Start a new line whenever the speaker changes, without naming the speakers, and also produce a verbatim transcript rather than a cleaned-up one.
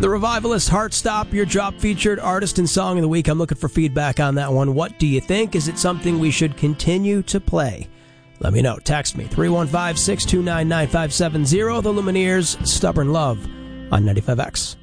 The Revivalist, Heartstop, your drop featured artist and song of the week. I'm looking for feedback on that one. What do you think? Is it something we should continue to play? Let me know. Text me, three one five, six two nine, nine five seven zero. The Lumineers, Stubborn Love on ninety-five X.